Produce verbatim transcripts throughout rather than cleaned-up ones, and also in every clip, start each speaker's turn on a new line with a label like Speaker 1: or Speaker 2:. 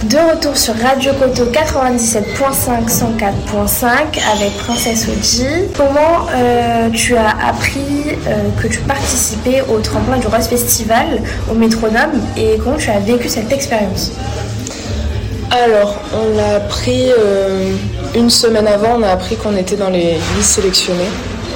Speaker 1: De retour sur Radio Koto quatre-vingt-dix-sept virgule cinq, cent quatre virgule cinq avec Princesse Oji. Comment euh, tu as appris euh, que tu participais au tremplin du Rose Festival au Métronome et comment tu as vécu cette expérience?
Speaker 2: Alors, on l'a appris euh, une semaine avant, on a appris qu'on était dans les dix sélectionnés.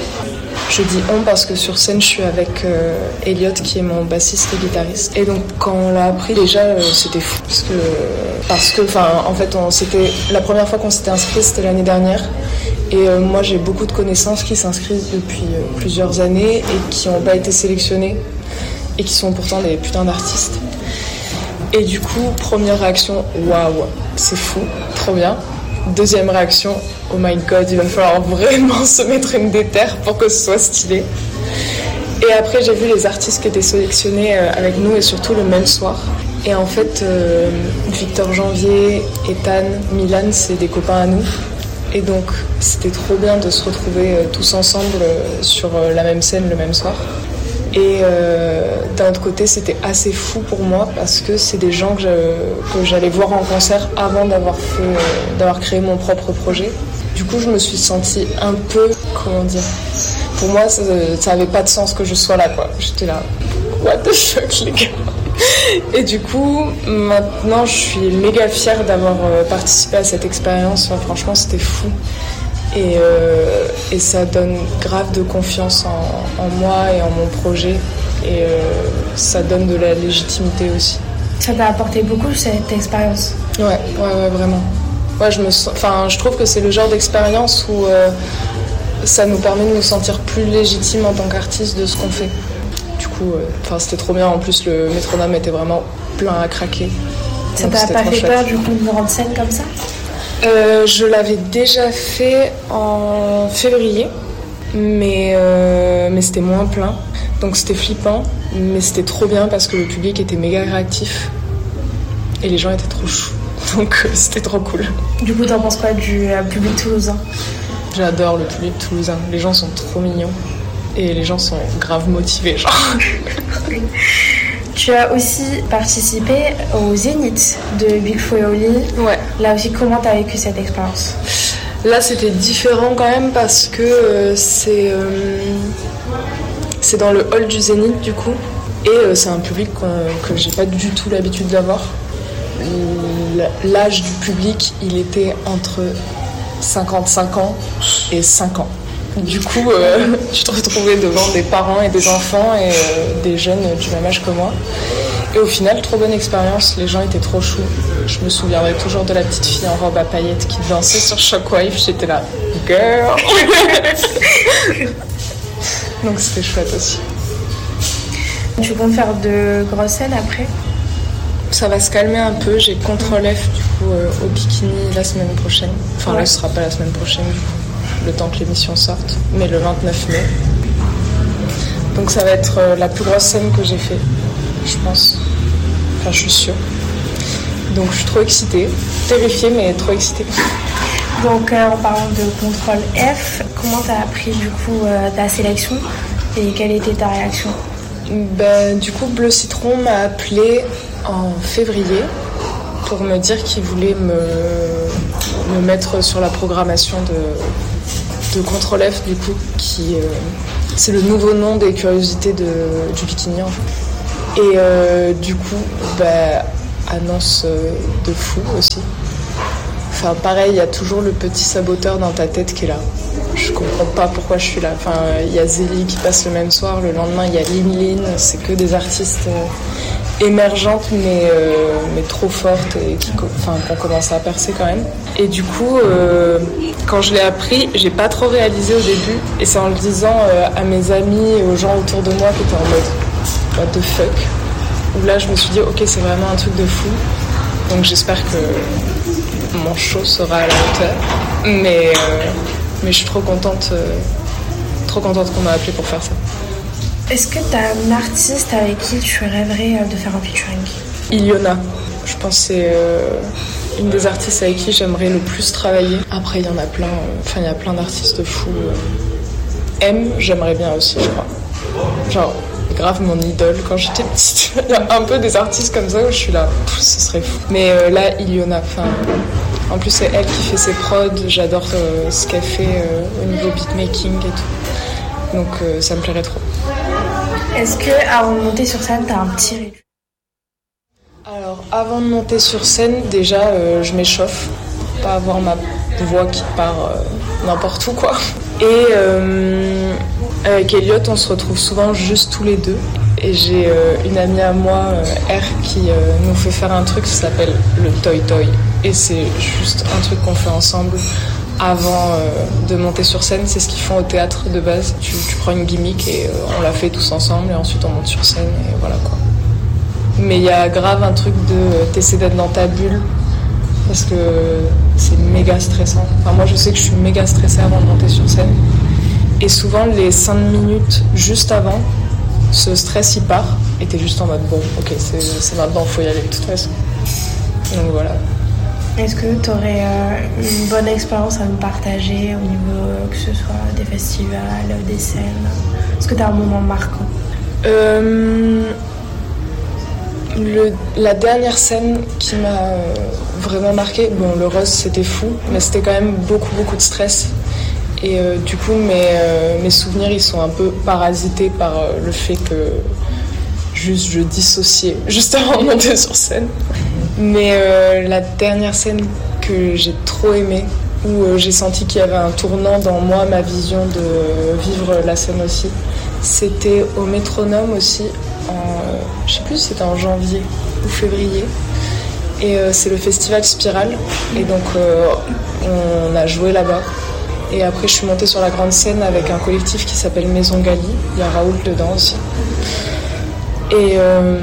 Speaker 2: Je dis on parce que sur scène je suis avec euh, Elliot qui est mon bassiste et guitariste. Et donc quand on l'a appris déjà euh, c'était fou parce que parce que enfin en fait on c'était la première fois qu'on s'était inscrit c'était l'année dernière et euh, moi j'ai beaucoup de connaissances qui s'inscrivent depuis euh, plusieurs années et qui n'ont pas été sélectionnées et qui sont pourtant des putains d'artistes. Et du coup première réaction waouh c'est fou trop bien. Deuxième réaction, oh my god, il va falloir vraiment se mettre une déterre pour que ce soit stylé. Et après, j'ai vu les artistes qui étaient sélectionnés avec nous et surtout le même soir. Et en fait, euh, Victor Janvier, Ethan, Milan, c'est des copains à nous. Et donc, c'était trop bien de se retrouver tous ensemble sur la même scène le même soir. Et euh, d'un autre côté, c'était assez fou pour moi parce que c'est des gens que, je, que j'allais voir en concert avant d'avoir, fait, euh, d'avoir créé mon propre projet. Du coup, je me suis sentie un peu, comment dire, pour moi, ça, ça avait pas de sens que je sois là, quoi. J'étais là, what the fuck, les gars. Et du coup, maintenant, je suis méga fière d'avoir participé à cette expérience. Enfin, franchement, c'était fou. Et, euh, et ça donne grave de confiance en, en moi et en mon projet. Et euh, ça donne de la légitimité aussi.
Speaker 1: Ça t'a apporté beaucoup cette expérience?
Speaker 2: Ouais, ouais, ouais, vraiment. Ouais, je me sens, enfin, je trouve que c'est le genre d'expérience où euh, ça nous permet de nous sentir plus légitimes en tant qu'artistes de ce qu'on fait. Du coup, euh, enfin, c'était trop bien. En plus, le Métronome était vraiment plein à craquer.
Speaker 1: Ça t'a pas fait peur du coup de rendre scène comme ça?
Speaker 2: Euh, je l'avais déjà fait en février, mais, euh, mais c'était moins plein. Donc c'était flippant, mais c'était trop bien parce que le public était méga réactif et les gens étaient trop choux. Donc euh, c'était trop cool.
Speaker 1: Du coup, t'en penses quoi du euh, public toulousain?
Speaker 2: J'adore le public toulousain. Les gens sont trop mignons et les gens sont grave motivés, genre.
Speaker 1: Tu as aussi participé au Zénith de Big Flo et Oli.
Speaker 2: Ouais.
Speaker 1: Là aussi, comment tu as vécu cette expérience?
Speaker 2: Là, c'était différent quand même parce que euh, c'est, euh, c'est dans le hall du Zénith du coup. Et euh, c'est un public que j'ai pas du tout l'habitude d'avoir. L'âge du public, il était entre cinquante-cinq ans et cinq ans. Du coup, euh, je te retrouvais devant des parents et des enfants et euh, des jeunes du même âge que moi. Et au final, trop bonne expérience, les gens étaient trop choux. Je me souviendrai toujours de la petite fille en robe à paillettes qui dansait sur Shockwave. J'étais là, girl. Donc c'était chouette aussi.
Speaker 1: Tu comptes faire de grosses scènes après?
Speaker 2: Ça va se calmer un peu. J'ai contre-F du coup euh, au bikini la semaine prochaine. Enfin, ouais. Là, ce sera pas la semaine prochaine du coup. Le temps que l'émission sorte, mais le vingt-neuf mai. Donc ça va être la plus grosse scène que j'ai fait, je pense. Enfin, je suis sûre. Donc je suis trop excitée, terrifiée, mais trop excitée.
Speaker 1: Donc euh, en parlant de contrôle F, comment t'as appris du coup euh, ta sélection et quelle était ta réaction?
Speaker 2: Ben, du coup, Bleu Citron m'a appelée en février pour me dire qu'il voulait me, me mettre sur la programmation de, de Contrôle F, du coup, qui, euh, c'est le nouveau nom des curiosités de, du bikini, en fait. Et euh, du coup, bah, annonce de fou aussi. Enfin, pareil, il y a toujours le petit saboteur dans ta tête qui est là. Je comprends pas pourquoi je suis là. Enfin, il y a Zélie qui passe le même soir, le lendemain, il y a Lin Lin, c'est que des artistes euh, émergentes, mais, euh, mais trop fortes et qui enfin, qu'on commence à percer quand même. Et du coup, euh, quand je l'ai appris, j'ai pas trop réalisé au début. Et c'est en le disant euh, à mes amis et aux gens autour de moi qui étaient en mode what the fuck. Où là, je me suis dit, ok, c'est vraiment un truc de fou. Donc j'espère que mon show sera à la hauteur. Mais, euh, mais je suis trop contente, euh, trop contente qu'on m'a appelée pour faire ça.
Speaker 1: Est-ce que tu as un artiste avec qui tu rêverais de faire un featuring?
Speaker 2: Iliona. Je pense que c'est euh, une des artistes avec qui j'aimerais le plus travailler. Après, il y en a plein. Enfin, euh, il y a plein d'artistes fous. M, j'aimerais bien aussi, je crois. Genre, grave mon idole quand j'étais petite. Il y a un peu des artistes comme ça où je suis là, pff, ce serait fou. Mais euh, là, Iliona, enfin, en plus c'est elle qui fait ses prods, j'adore euh, ce qu'elle fait euh, au niveau beatmaking et tout. Donc euh, ça me plairait trop.
Speaker 1: Est-ce que avant de monter sur scène, t'as un petit rituel?
Speaker 2: Alors avant de monter sur scène, déjà euh, je m'échauffe, pour pas avoir ma voix qui part euh, n'importe où quoi. Et euh, avec Elliot, on se retrouve souvent juste tous les deux. Et j'ai euh, une amie à moi, euh, R, qui euh, nous fait faire un truc qui s'appelle le Toy Toy. Et c'est juste un truc qu'on fait ensemble avant euh, de monter sur scène. C'est ce qu'ils font au théâtre de base. Tu, tu prends une gimmick et euh, on la fait tous ensemble et ensuite on monte sur scène et voilà quoi. Mais il y a grave un truc de euh, t'essaies d'être dans ta bulle parce que c'est méga stressant. Enfin moi je sais que je suis méga stressée avant de monter sur scène. Et souvent les cinq minutes juste avant, ce stress il part et t'es juste en mode bon ok c'est, c'est maintenant, faut y aller de toute façon. Donc voilà.
Speaker 1: Est-ce que tu aurais euh, une bonne expérience à nous partager au niveau euh, que ce soit des festivals, des scènes? Est-ce que tu as un moment marquant?
Speaker 2: euh, le, La dernière scène qui m'a euh, vraiment marquée, bon le Rose c'était fou, mais c'était quand même beaucoup beaucoup de stress. Et euh, du coup mes, euh, mes souvenirs ils sont un peu parasités par euh, le fait que juste je dissociais juste avant de monter sur scène. Mais euh, la dernière scène que j'ai trop aimée, où euh, j'ai senti qu'il y avait un tournant dans moi, ma vision de vivre la scène aussi, c'était au Métronome aussi, en, euh, je sais plus si c'était en janvier ou février. Et euh, c'est le festival Spiral, et donc euh, on a joué là-bas. Et après je suis montée sur la grande scène avec un collectif qui s'appelle Maison Gali, il y a Raoul dedans aussi. Et... Euh,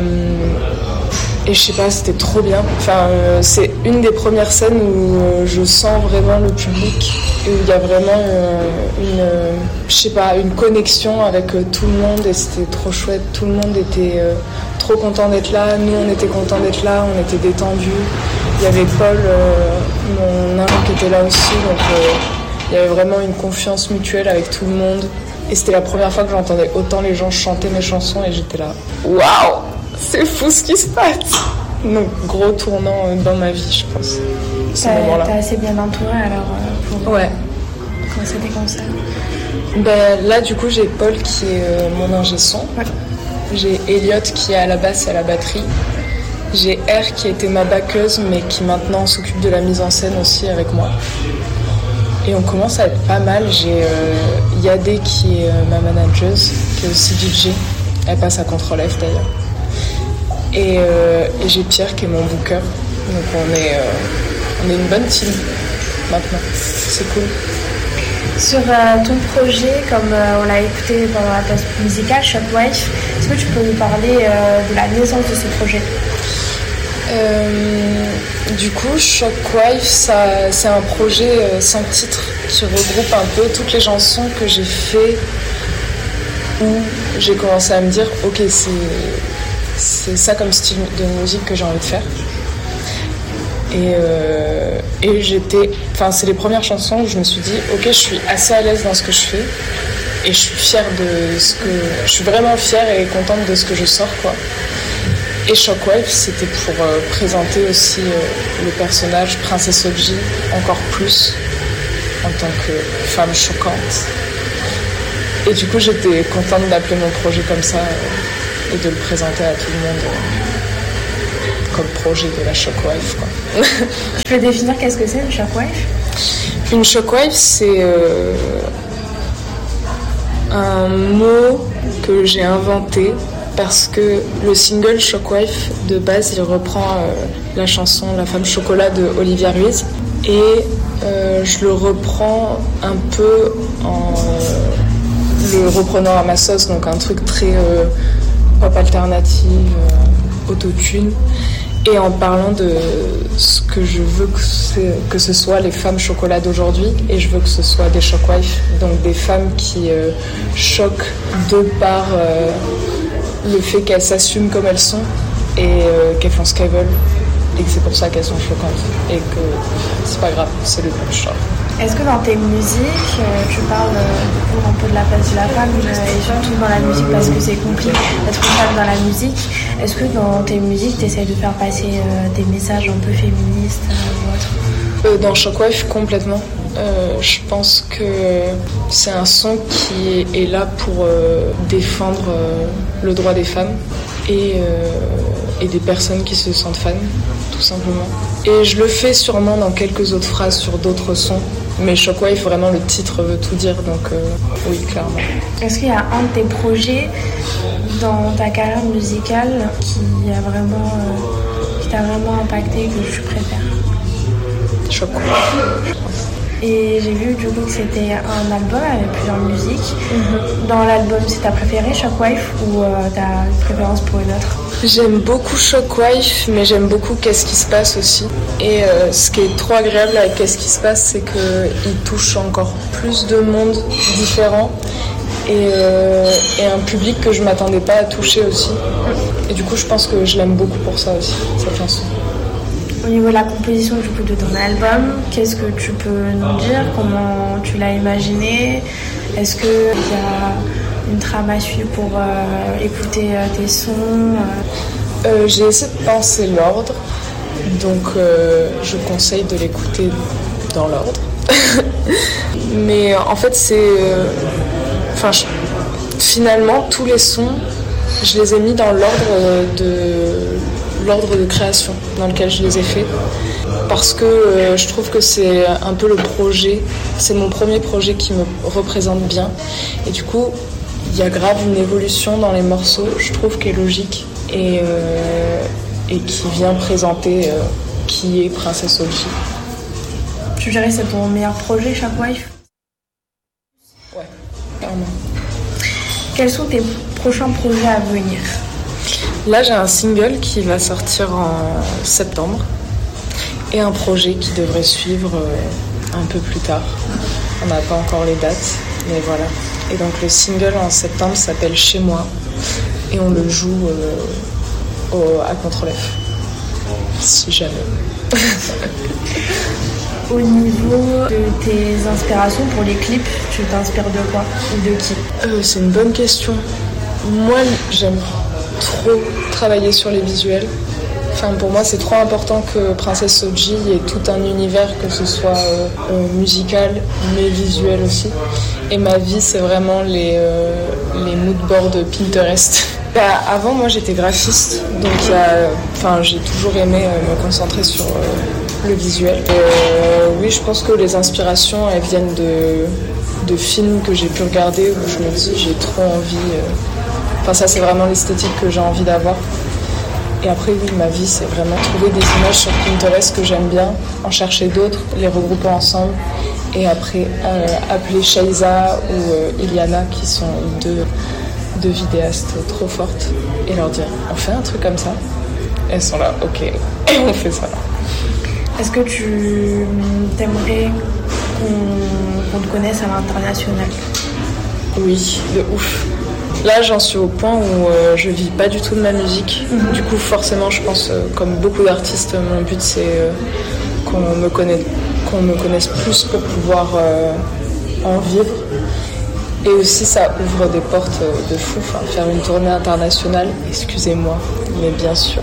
Speaker 2: Et je sais pas, c'était trop bien. Enfin, euh, c'est une des premières scènes où euh, je sens vraiment le public et où il y a vraiment euh, une, euh, je sais pas, une connexion avec euh, tout le monde et c'était trop chouette. Tout le monde était euh, trop content d'être là. Nous, on était contents d'être là, on était détendus. Il y avait Paul, euh, mon nain, qui était là aussi. Donc, euh, il y avait vraiment une confiance mutuelle avec tout le monde. Et c'était la première fois que j'entendais autant les gens chanter mes chansons et j'étais là, waouh! C'est fou ce qui se passe. Donc gros tournant dans ma vie, je pense. Ce
Speaker 1: T'as,
Speaker 2: moment-là.
Speaker 1: T'as assez bien entouré alors euh, pour
Speaker 2: ouais.
Speaker 1: commencer des concerts.
Speaker 2: Ben, là du coup j'ai Paul qui est euh, mon ingé son.
Speaker 1: Ouais.
Speaker 2: J'ai Elliot qui est à la basse et à la batterie. J'ai R qui était ma backeuse mais qui maintenant s'occupe de la mise en scène aussi avec moi. Et on commence à être pas mal. J'ai euh, Yadé qui est euh, ma manageuse, qui est aussi D J. Elle passe à Contrôle F d'ailleurs. Et, euh, et j'ai Pierre qui est mon booker. Donc on est, euh, on est une bonne team maintenant. C'est cool.
Speaker 1: Sur euh, ton projet, comme euh, on l'a écouté pendant la pause musicale, Shockwave, est-ce que tu peux nous parler euh, de la naissance de ce projet?
Speaker 2: euh, Du coup, Shockwave, ça, c'est un projet euh, cinq titres qui regroupe un peu toutes les chansons que j'ai fait où j'ai commencé à me dire ok, c'est... c'est ça comme style de musique que j'ai envie de faire. Et, euh, et j'étais... Enfin, c'est les premières chansons où je me suis dit, ok, je suis assez à l'aise dans ce que je fais. Et je suis fière de ce que... Je suis vraiment fière et contente de ce que je sors, quoi. Et Shockwave, c'était pour euh, présenter aussi euh, le personnage Princesse Oji encore plus, en tant que femme choquante. Et du coup, j'étais contente d'appeler mon projet comme ça. Euh, et de le présenter à tout le monde euh, comme projet de la Shockwave, quoi.
Speaker 1: Tu peux définir qu'est-ce que c'est une Shockwave?
Speaker 2: Une Shockwave, c'est euh, un mot que j'ai inventé parce que le single Shockwave, de base, il reprend euh, la chanson La Femme Chocolat de Olivia Ruiz. Et euh, je le reprends un peu en euh, le reprenant à ma sauce, donc un truc très... Euh, pop alternative, euh, autotune, et en parlant de ce que je veux que, c'est, que ce soit les femmes chocolat d'aujourd'hui, et je veux que ce soit des shockwives, donc des femmes qui euh, choquent de par euh, le fait qu'elles s'assument comme elles sont et euh, qu'elles font ce qu'elles veulent. et que c'est pour ça qu'elles sont choquantes et que c'est pas grave, c'est le bon genre.
Speaker 1: Est-ce que dans tes musiques, euh, tu parles euh, toujours un peu de la place de la femme euh, et surtout dans la musique parce que c'est compliqué d'être une femme dans la musique. Est-ce que dans tes musiques, tu essaies de faire passer euh, des messages un peu féministes euh, ou autre
Speaker 2: euh, Dans Shockwave, complètement. Euh, je pense que c'est un son qui est là pour euh, défendre euh, le droit des femmes et, euh, et des personnes qui se sentent femmes, tout simplement. Et je le fais sûrement dans quelques autres phrases sur d'autres sons, mais Shockwave, vraiment, le titre veut tout dire, donc euh, oui, clairement.
Speaker 1: Est-ce qu'il y a un de tes projets dans ta carrière musicale qui a vraiment, euh, qui t'a vraiment impacté et que tu préfères ?
Speaker 2: Shockwave.
Speaker 1: Et j'ai vu du coup que c'était un album avec plusieurs musiques. Mm-hmm. Dans l'album, c'est ta préférée, Shockwave, ou euh, t'as une préférence pour une autre ?
Speaker 2: J'aime beaucoup Shockwave, mais j'aime beaucoup Qu'est-ce qui se passe aussi. Et euh, ce qui est trop agréable avec Qu'est-ce qui se passe, c'est qu'il touche encore plus de monde différent et, euh, et un public que je m'attendais pas à toucher aussi. Et du coup, je pense que je l'aime beaucoup pour ça aussi, cette chanson.
Speaker 1: Au niveau de la composition du coup de ton album, qu'est-ce que tu peux nous dire ? Comment tu l'as imaginé ? Est-ce qu'il y a une trame à suivre pour euh, écouter euh, tes sons euh...
Speaker 2: Euh, J'ai essayé de penser l'ordre, donc euh, je conseille de l'écouter dans l'ordre. Mais en fait, c'est... Enfin, euh, finalement, tous les sons, je les ai mis dans l'ordre de... l'ordre de création dans lequel je les ai faits parce que euh, je trouve que c'est un peu le projet, c'est mon premier projet qui me représente bien et du coup il y a grave une évolution dans les morceaux, je trouve qu'elle est logique et, euh, et qui vient présenter euh, qui est Princess O G.
Speaker 1: Tu dirais que c'est ton meilleur projet, Shockwave ?
Speaker 2: Ouais, clairement.
Speaker 1: Quels sont tes prochains projets à venir ?
Speaker 2: Là, j'ai un single qui va sortir en septembre et un projet qui devrait suivre un peu plus tard. On n'a pas encore les dates, mais voilà. Et donc le single en septembre s'appelle Chez moi et on le joue euh, au, à Contre-Lef, si jamais.
Speaker 1: Au niveau de tes inspirations pour les clips, tu t'inspires de quoi ou de qui ?
Speaker 2: euh, C'est une bonne question. Moi, j'aime trop travailler sur les visuels. Enfin, pour moi, c'est trop important que Princess O G ait tout un univers, que ce soit euh, euh, musical, mais visuel aussi. Et ma vie, c'est vraiment les, euh, les moodboards Pinterest. Bah, avant, moi, j'étais graphiste, donc euh, enfin, j'ai toujours aimé euh, me concentrer sur euh, le visuel. Et, euh, oui, je pense que les inspirations, elles viennent de, de films que j'ai pu regarder où je me dis j'ai trop envie... Euh, Enfin, ça, c'est vraiment l'esthétique que j'ai envie d'avoir. Et après, oui, ma vie, c'est vraiment trouver des images sur Pinterest que j'aime bien, en chercher d'autres, les regrouper ensemble, et après euh, appeler Shaiza ou euh, Iliana, qui sont deux, deux vidéastes trop fortes, et leur dire « on fait un truc comme ça ?» Elles sont là « ok, et on fait ça ».
Speaker 1: Est-ce que tu t'aimerais qu'on, qu'on te connaisse à l'international ?
Speaker 2: Oui, de ouf. Là, j'en suis au point où euh, je vis pas du tout de ma musique. Mm-hmm. Du coup, forcément, je pense, euh, comme beaucoup d'artistes, mon but, c'est euh, qu'on me connaisse, qu'on me connaisse plus pour pouvoir euh, en vivre. Et aussi, ça ouvre des portes de fou. Enfin, faire une tournée internationale, excusez-moi, mais bien sûr.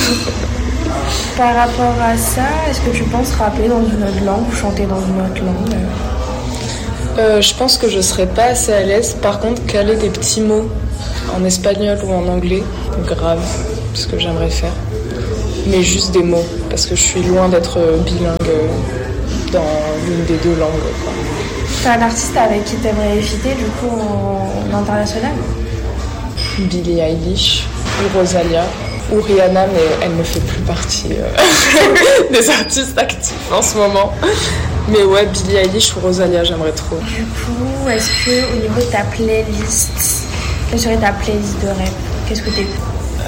Speaker 1: Par rapport à ça, est-ce que tu penses rapper dans une autre langue ou chanter dans une autre langue ?
Speaker 2: Euh, je pense que je serais pas assez à l'aise. Par contre, caler des petits mots en espagnol ou en anglais, grave, ce que j'aimerais faire. Mais juste des mots, parce que je suis loin d'être bilingue dans l'une des deux langues, quoi.
Speaker 1: T'as un artiste avec qui t'aimerais fitter du coup en, en international ?
Speaker 2: Billie Eilish ou Rosalia ou Rihanna, mais elle ne fait plus partie euh, des artistes actifs en ce moment. Mais ouais, Billie Eilish ou Rosalia, j'aimerais trop.
Speaker 1: Du coup, est-ce que au niveau de ta playlist, quelle serait ta playlist de rap ? Qu'est-ce que t'écoutes ?
Speaker 2: euh,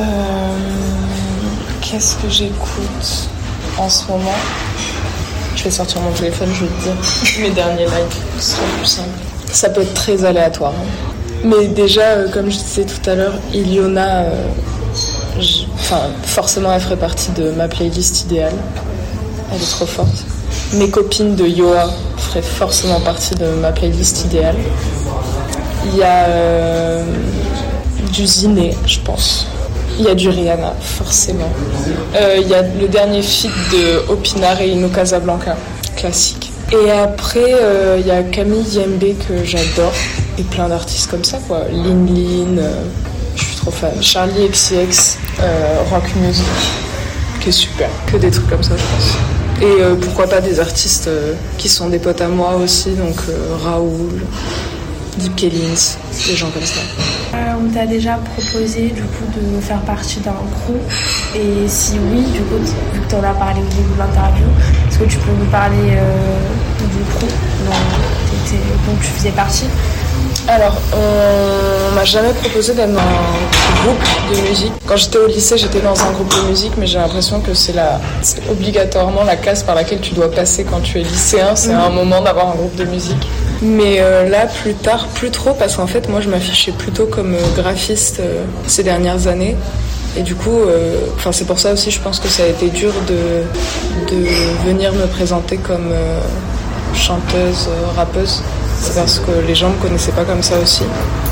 Speaker 2: Qu'est-ce que j'écoute en ce moment ? Je vais sortir mon téléphone, je vais te dire mes derniers lives, ce sera plus simple. Ça peut être très aléatoire. Hein. Mais déjà, euh, comme je disais tout à l'heure, Iliona, euh, enfin, forcément, elle ferait partie de ma playlist idéale. Elle est trop forte. Mes copines de Yoa feraient forcément partie de ma playlist idéale. Il y a euh, du Ziné, je pense. Il y a du Rihanna, forcément. Euh, il y a le dernier feat de Opinar et Ino Casablanca, classique. Et après, euh, il y a Camille Yembe que j'adore. Et plein d'artistes comme ça, quoi. Lin Lin, euh, je suis trop fan. Charlie X C X, euh, Rock Music, qui est super. Que des trucs comme ça, je pense. Et euh, pourquoi pas des artistes euh, qui sont des potes à moi aussi, donc euh, Raoul, Deep Kellins, des gens comme ça.
Speaker 1: Euh, on t'a déjà proposé du coup de faire partie d'un groupe, et si oui, du coup, vu que tu en as parlé au début de l'interview, est-ce que tu peux nous parler euh, du groupe dont, dont tu faisais partie?
Speaker 2: Alors, on m'a jamais proposé d'être dans un groupe de musique. Quand j'étais au lycée, j'étais dans un groupe de musique, mais j'ai l'impression que c'est, la, c'est obligatoirement la case par laquelle tu dois passer quand tu es lycéen. C'est mmh. un moment d'avoir un groupe de musique. Mais euh, là, plus tard, plus trop, parce qu'en fait, moi, je m'affichais plutôt comme euh, graphiste euh, ces dernières années. Et du coup, euh, c'est pour ça aussi, je pense que ça a été dur de, de venir me présenter comme euh, chanteuse, euh, rappeuse. C'est parce que les gens me connaissaient pas comme ça aussi.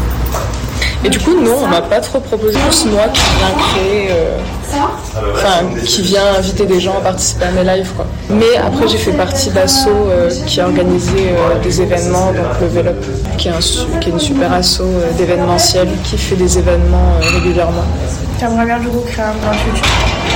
Speaker 2: Et du coup, non, on m'a pas trop proposé. Plus moi qui viens créer, euh, enfin, qui vient inviter des gens à participer à mes lives, quoi. Mais après, j'ai fait partie d'Asso euh, qui a organisé euh, des événements, donc le Velup, qui est, un, qui est une super asso euh, d'événementiel, qui fait des événements euh, régulièrement.
Speaker 1: Tu aimerais bien du coup créer un grand futur?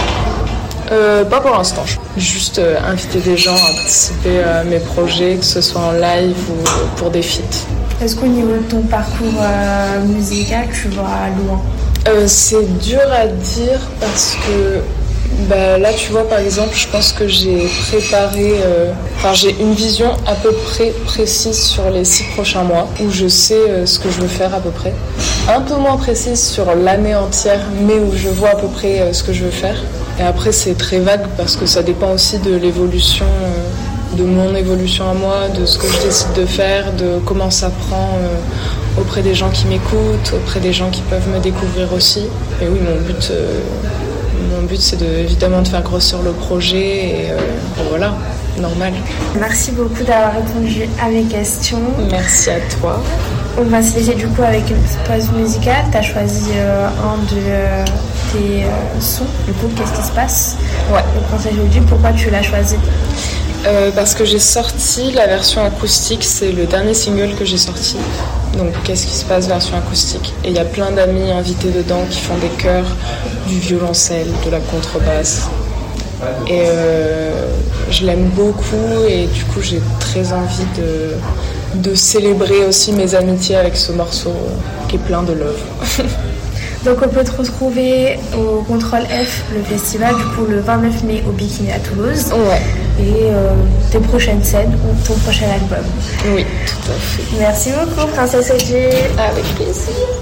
Speaker 2: Euh, pas pour l'instant, juste euh, inviter des gens à participer à mes projets, que ce soit en live ou pour des feats.
Speaker 1: Est-ce qu'au niveau de ton parcours euh, musical, tu vas loin?
Speaker 2: euh, C'est dur à dire parce que bah, là, tu vois, par exemple, je pense que j'ai préparé, euh, enfin, j'ai une vision à peu près précise sur les six prochains mois, où je sais euh, ce que je veux faire à peu près. Un peu moins précise sur l'année entière, mais où je vois à peu près euh, ce que je veux faire. Et après, c'est très vague parce que ça dépend aussi de l'évolution, euh, de mon évolution à moi, de ce que je décide de faire, de comment ça prend euh, auprès des gens qui m'écoutent, auprès des gens qui peuvent me découvrir aussi. Et oui, mon but, euh, mon but c'est de, évidemment de faire grossir le projet et, euh, et voilà, normal.
Speaker 1: Merci beaucoup d'avoir répondu à mes questions.
Speaker 2: Merci à toi.
Speaker 1: On va se laisser du coup avec une petite pause musicale. Tu as choisi euh, un de euh, tes euh, sons. Du coup, qu'est-ce qui se passe?
Speaker 2: Ouais.
Speaker 1: Le conseil aujourd'hui, pourquoi tu l'as choisi?
Speaker 2: euh, Parce que j'ai sorti la version acoustique. C'est le dernier single que j'ai sorti. Donc, qu'est-ce qui se passe version acoustique? Et il y a plein d'amis invités dedans qui font des chœurs, du violoncelle, de la contrebasse. Et euh, je l'aime beaucoup et du coup, j'ai très envie de... de célébrer aussi mes amitiés avec ce morceau qui est plein de love.
Speaker 1: Donc on peut te retrouver au Contrôle F, le festival, du coup le vingt-neuf mai au Bikini à Toulouse.
Speaker 2: Ouais.
Speaker 1: Et euh, tes prochaines scènes ou ton prochain album.
Speaker 2: Oui, tout à fait.
Speaker 1: Merci beaucoup, Princesse Oji.
Speaker 2: Avec plaisir.